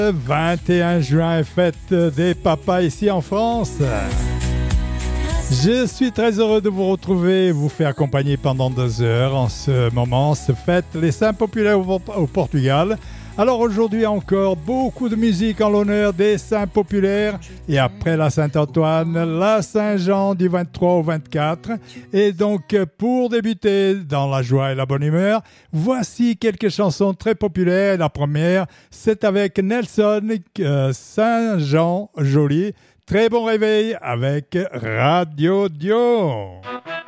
21 juin, fête des papas ici en France. Je suis très heureux de vous retrouver, vous faire accompagner pendant 2 heures. En ce moment se fêtent les saints populaires au Portugal. Alors aujourd'hui encore, beaucoup de musique en l'honneur des saints populaires. Et après la Saint-Antoine, la Saint-Jean du 23 au 24. Et donc pour débuter dans la joie et la bonne humeur, voici quelques chansons très populaires. La première, c'est avec Nelson Saint-Jean Joly. Très bon réveil avec Radio Dio.